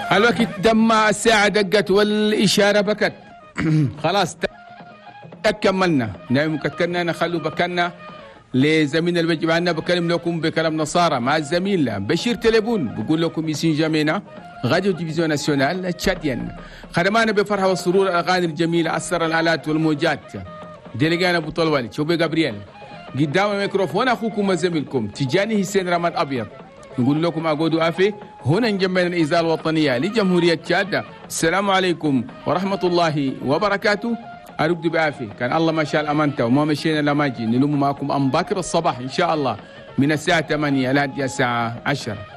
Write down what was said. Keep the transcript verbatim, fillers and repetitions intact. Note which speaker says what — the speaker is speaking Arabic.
Speaker 1: الوقت دما الساعة دقت والإشارة بكت. خلاص كملنا نعم كتكنا نخلو بكنا لزميلنا اللي بيجي معنا. بكلم لكم بكلام نصارى مع الزميل بشير تليبون بقول لكم يسين جمينا راديو تلفزيون ناسيونال تشاديان. خدمانا بفرحة والسرور الأغاني الجميلة أثر الآلات والموجات. ديليغانا أبو طلوالي شوبي جابرييل قدام الميكروفون أخوكم وزميلكم تجاني حسين رماد أبيض. نقول لكم أقعدوا أفي هنا نجمعنا الإذاعة الوطنية لجمهورية تشاد. السلام عليكم ورحمة الله وبركاته. أرد بعافية كان الله ما شاء الأمانة وما مشينا لما جي نلوم معكم أم باكر الصباح إن شاء الله من الساعة ثمانية لحد الساعة عشرة.